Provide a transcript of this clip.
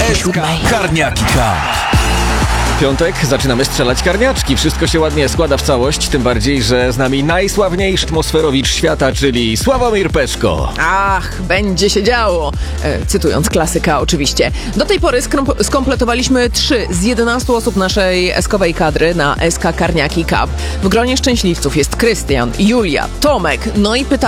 SK Karniaki Cup. Piątek zaczynamy strzelać karniaczki. Wszystko się ładnie składa w całość, tym bardziej, że z nami najsławniejszy atmosferowicz świata, czyli Sławomir Peszko. Ach, będzie się działo. Cytując klasyka oczywiście. Do tej pory skompletowaliśmy 3 z 11 osób naszej eskowej kadry na SK Karniaki Cup. W gronie szczęśliwców jest Krystian, Julia, Tomek, no i pytanie.